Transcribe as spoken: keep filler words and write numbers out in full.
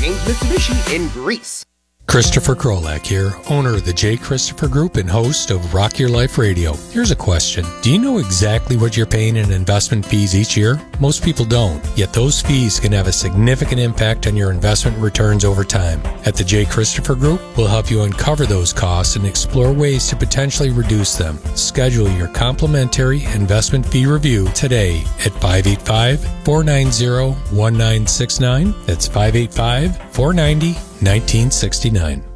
Exchange Mitsubishi in Greece. Christopher Krolak here, owner of the J. Christopher Group and host of Rock Your Life Radio. Here's a question. Do you know exactly what you're paying in investment fees each year? Most people don't, yet those fees can have a significant impact on your investment returns over time. At the J. Christopher Group, we'll help you uncover those costs and explore ways to potentially reduce them. Schedule your complimentary investment fee review today at five eight five, four nine zero, one nine six nine. That's five eight five, four nine zero, one nine six nine.